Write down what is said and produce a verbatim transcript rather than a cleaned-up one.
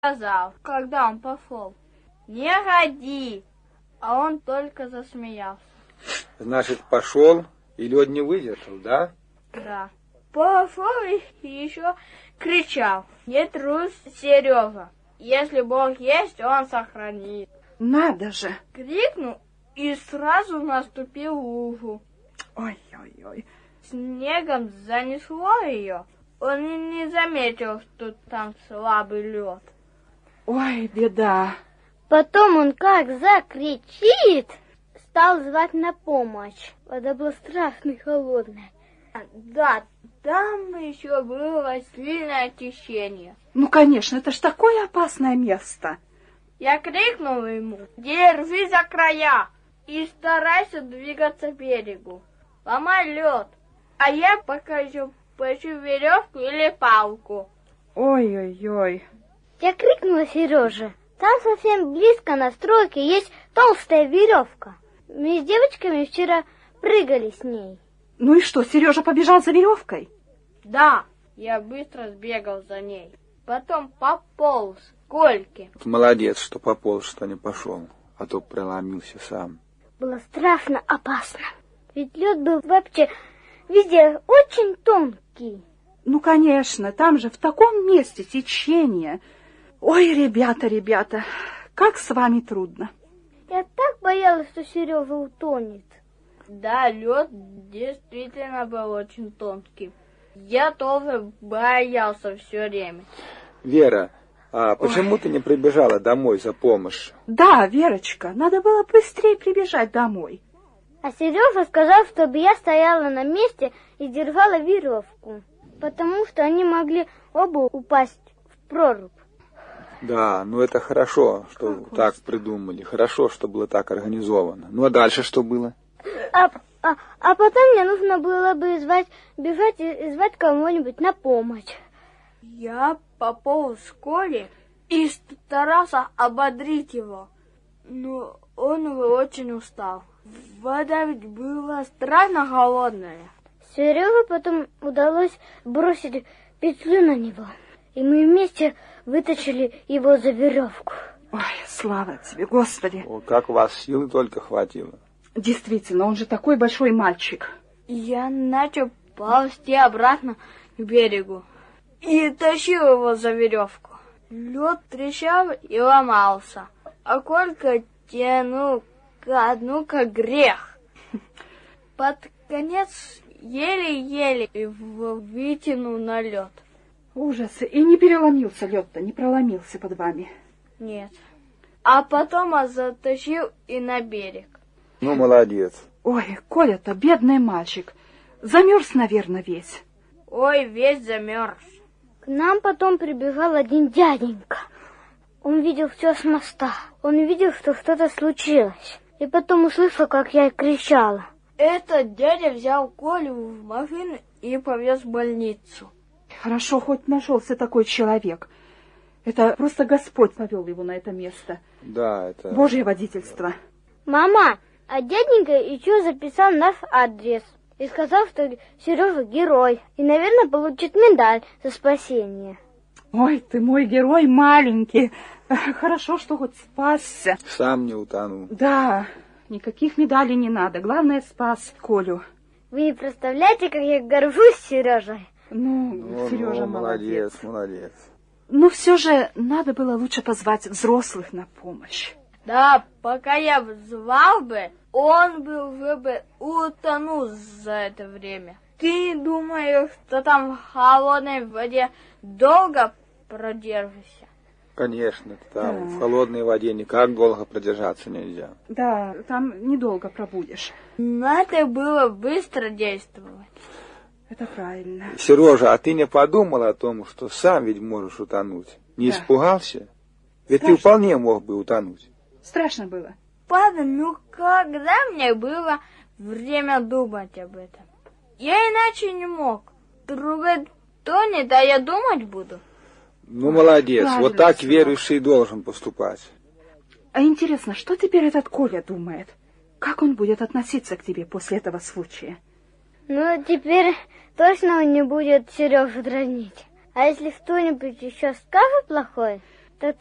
сказал, когда он пошел: не ходи, а он только засмеялся. Значит, пошел и лед не выдержал, да? Да. Пошел и еще кричал: не трусь, Сережа, если Бог есть, он сохранит. Надо же! Крикнул и сразу наступил лужу. Ой-ой-ой. Снегом занесло ее. Он и не заметил, что там слабый лед. Ой, беда. Потом он как закричит, стал звать на помощь. Вода была страшно холодная. Да, там еще было сильное течение. Ну, конечно, это ж такое опасное место. Я крикнул ему: держи за края и старайся двигаться к берегу. Ломай лед, а я пока еще поищу веревку или палку. Ой-ой-ой. Я крикнула Сереже: там совсем близко на стройке есть толстая веревка. Мы с девочками вчера прыгали с ней. Ну и что, Сережа побежал за веревкой? Да, я быстро сбегал за ней. Потом пополз к Кольке. Молодец, что пополз, что не пошел, а то проломился сам. Было страшно опасно. Ведь лед был вообще везде очень тонкий. Ну, конечно, там же в таком месте течение. Ой, ребята, ребята, как с вами трудно. Я так боялась, что Сережа утонет. Да, лед действительно был очень тонкий. Я тоже боялся все время. Вера, а почему Ой. ты не прибежала домой за помощью? Да, Верочка, надо было быстрее прибежать домой. А Сережа сказал, чтобы я стояла на месте и держала веревку, потому что они могли оба упасть в прорубь. Да, ну это хорошо, что Как так придумали. Хорошо, что было так организовано. Ну а дальше что было? А, а, а потом мне нужно было бы звать, бежать и, и звать кого-нибудь на помощь. Я пополз к Коле и старался ободрить его, но он уже очень устал. Вода ведь была страшно холодная. Сереже потом удалось бросить петлю на него, и мы вместе вытащили его за веревку. Ой, слава тебе, Господи. О, как у вас силы только хватило. Действительно, он же такой большой мальчик. Я начал ползти обратно к берегу и тащил его за веревку. Лед трещал и ломался, а Колька тянул ко дну, как грех. Под конец еле-еле его вытянул на лед. Ужас. И не переломился лед-то, не проломился под вами. Нет. А потом он затащил и на берег. Ну, молодец. Ой, Коля-то бедный мальчик. Замерз, наверное, весь. Ой, весь замерз. К нам потом прибежал один дяденька. Он видел все с моста. Он видел, что что-то случилось. И потом услышал, как я кричала. Этот дядя взял Колю в машину и повез в больницу. Хорошо, хоть нашелся такой человек. Это просто Господь повел его на это место. Да, это... Божье водительство. Мама, а дяденька еще записал наш адрес. И сказал, что Сережа герой. И, наверное, получит медаль за спасение. Ой, ты мой герой маленький. Хорошо, что хоть спасся. Сам не утонул. Да, никаких медалей не надо. Главное, спас Колю. Вы не представляете, как я горжусь Сережей? Ну, Ну, Сережа ну, молодец. молодец, молодец. Но все же надо было лучше позвать взрослых на помощь. Да, пока я звал бы, он бы уже бы утонул за это время. Ты думаешь, что там в холодной воде долго продержишься? Конечно, там Да. в холодной воде никак долго продержаться нельзя. Да, там недолго пробудешь. Надо было быстро действовать. Это правильно. Сережа, а ты не подумал о том, что сам ведь можешь утонуть? Не Да. испугался? Ведь Страшно. ты вполне мог бы утонуть. Страшно было. Папа, ну когда мне было время думать об этом? Я иначе не мог. Другой тонет, а я думать буду. Ну, молодец, правильно, вот так сынок. верующий должен поступать. А интересно, что теперь этот Коля думает? Как он будет относиться к тебе после этого случая? Ну, теперь точно он не будет Сережу дразнить. А если кто-нибудь еще скажет плохое,